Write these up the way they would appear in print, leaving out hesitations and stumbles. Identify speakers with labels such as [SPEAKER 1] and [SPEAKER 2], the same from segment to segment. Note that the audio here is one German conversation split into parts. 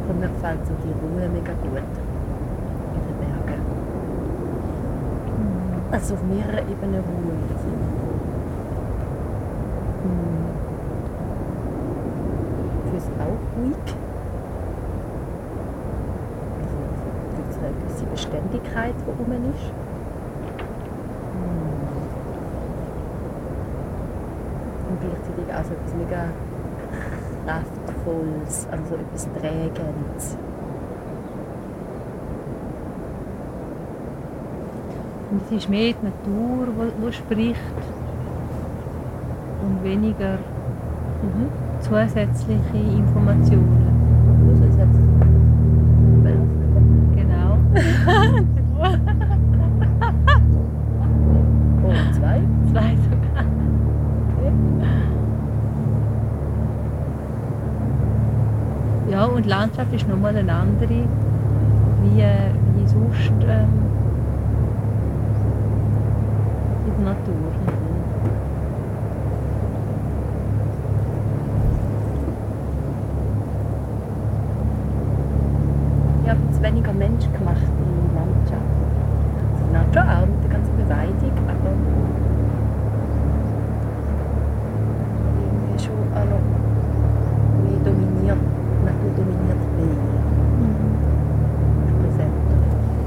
[SPEAKER 1] Und mir gefällt so die Ruhe mega gut in den Bergen. Also auf mehreren Ebenen Ruhe. Ich finde es auch ruhig. Also gibt es eine gewisse Beständigkeit, die rum ist. Und gleichzeitig auch so etwas mega Kraftvolles, also so etwas Trägendes.
[SPEAKER 2] Und es ist mehr die Natur, die spricht und weniger zusätzliche Informationen. Genau.
[SPEAKER 1] Oh, zwei?
[SPEAKER 2] Zwei sogar. Ja, und die Landschaft ist nochmal eine andere, wie sonst in der Natur.
[SPEAKER 1] Ja, aber es weniger menschgemachte Landschaft. Sie hat schon auch mit der ganzen Beweidung, aber irgendwie schon auch noch mehr dominiert, naturdominiert mehr. Präsenter.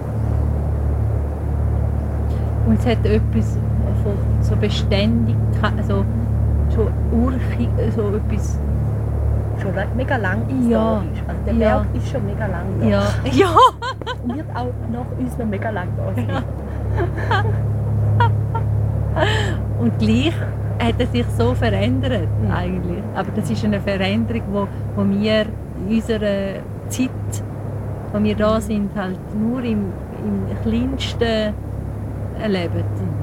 [SPEAKER 2] Und es hat etwas von so Beständigkeit, also schon urchig, so etwas.
[SPEAKER 1] Schon mega lang
[SPEAKER 2] Ja.
[SPEAKER 1] historisch. Also der
[SPEAKER 2] Ja.
[SPEAKER 1] Berg ist schon mega lang da.
[SPEAKER 2] Ja. Ja.
[SPEAKER 1] Und wird auch nach uns noch mega lang da sein.
[SPEAKER 2] Und gleich hat er sich so verändert eigentlich. Aber das ist eine Veränderung, wo wir in unserer Zeit, wo wir da sind, halt nur im Kleinsten erleben.